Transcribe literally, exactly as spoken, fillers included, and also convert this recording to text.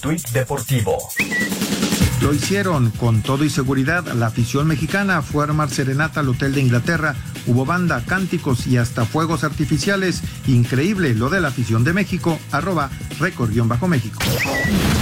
tuit deportivo. Lo hicieron con todo y seguridad. La afición mexicana fue a armar serenata al hotel de Inglaterra. Hubo banda, cánticos y hasta fuegos artificiales. Increíble lo de la afición de México. Arroba récord-méxico.